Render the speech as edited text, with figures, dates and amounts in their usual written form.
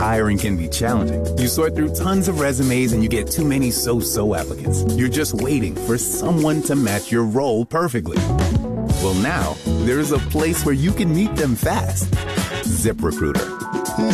hiring can be challenging. You sort through tons of resumes and you get too many so-so applicants. You're just waiting for someone to match your role perfectly. Well, now, there's a place where you can meet them fast. ZipRecruiter.